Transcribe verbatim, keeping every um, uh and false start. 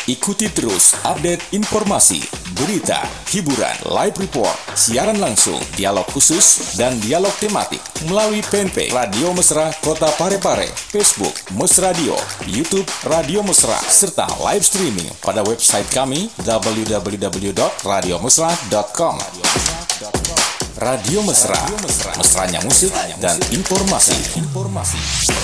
Ikuti terus update informasi, berita, hiburan, live report, siaran langsung, dialog khusus, dan dialog tematik melalui fanpage Radio Mesra Kota Parepare, Facebook Mesradio, YouTube Radio Mesra, serta live streaming pada website kami w w w dot radio mesra dot com. Radio Mesra, mesranya musik dan informasi.